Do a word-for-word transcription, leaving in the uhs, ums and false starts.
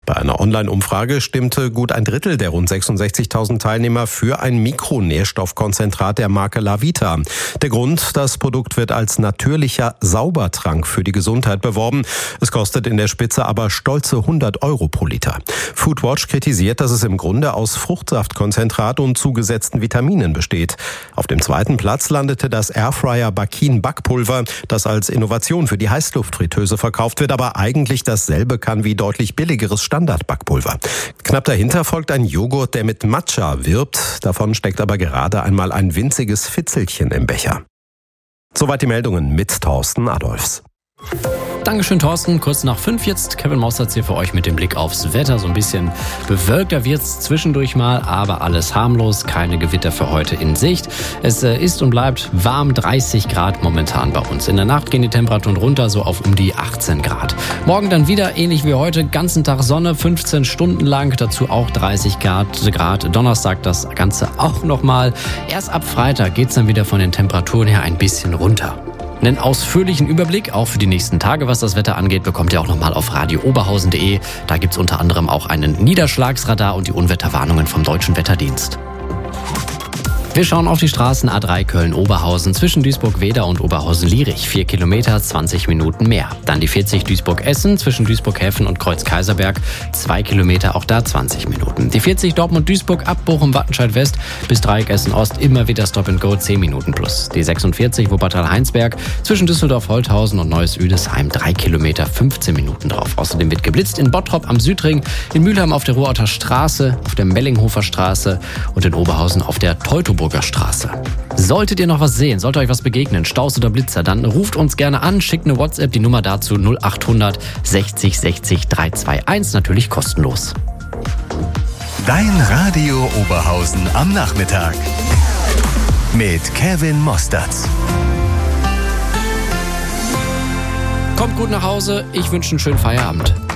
Bei einer Online-Umfrage stimmte gut ein Drittel der rund sechsundsechzigtausend Teilnehmer für ein Mikronährstoffkonzentrat der Marke Lavita. Der Grund, das Produkt wird als natürlicher Saubertrank für die Gesundheit beworben. Es kostet in der Spitze aber stolze hundert Euro pro Liter. Foodwatch kritisiert, dass es im Grunde aus Fruchtsaftkonzentrat und zugesetzten Vitaminen besteht. Auf dem zweiten Platz landete das Airfryer Bakin Backpulver, das als Innovation für die Heißluftfritteuse verkauft wird, aber eigentlich dasselbe kann wie deutlich billigeres Standardbackpulver. Knapp dahinter folgt ein Joghurt, der mit Matcha wirbt. Davon steckt aber gerade einmal ein winziges Fitzelchen im Becher. Soweit die Meldungen mit Thorsten Adolfs. Dankeschön, Thorsten. Kurz nach fünf jetzt. Kevin Mossertz hier für euch mit dem Blick aufs Wetter. So ein bisschen bewölkter wird's zwischendurch mal, aber alles harmlos. Keine Gewitter für heute in Sicht. Es äh, ist und bleibt warm, dreißig Grad momentan bei uns. In der Nacht gehen die Temperaturen runter, so auf um die achtzehn Grad. Morgen dann wieder ähnlich wie heute. Ganzen Tag Sonne, fünfzehn Stunden lang. Dazu auch dreißig Grad. Donnerstag das Ganze auch nochmal. Erst ab Freitag geht's dann wieder von den Temperaturen her ein bisschen runter. Einen ausführlichen Überblick, auch für die nächsten Tage, was das Wetter angeht, bekommt ihr auch nochmal auf radio oberhausen punkt de. Da gibt's unter anderem auch einen Niederschlagsradar und die Unwetterwarnungen vom Deutschen Wetterdienst. Wir schauen auf die Straßen A drei Köln-Oberhausen zwischen Duisburg-Weder und Oberhausen-Lierich. Vier Kilometer, zwanzig Minuten mehr. Dann die vierzig Duisburg-Essen zwischen Duisburg-Häfen und Kreuz-Kaiserberg. Zwei Kilometer, auch da zwanzig Minuten. Die vierzig Dortmund-Duisburg ab Bochum-Wattenscheid-West bis Dreieck Essen-Ost. Immer wieder Stop-and-Go, zehn Minuten plus. Die sechsundvierzig Wuppertal-Heinsberg zwischen Düsseldorf-Holthausen und Neuss-Üdesheim. Drei Kilometer, fünfzehn Minuten drauf. Außerdem wird geblitzt in Bottrop am Südring, in Mülheim auf der Ruhrorter Straße, auf der Mellinghofer Straße und in Oberhausen auf der Teutoburger Straße. Solltet ihr noch was sehen, sollte euch was begegnen, Staus oder Blitzer, dann ruft uns gerne an, schickt eine WhatsApp, die Nummer dazu null acht hundert sechzig sechzig dreihunderteinundzwanzig, natürlich kostenlos. Dein Radio Oberhausen am Nachmittag mit Kevin Mossertz. Kommt gut nach Hause, ich wünsche einen schönen Feierabend.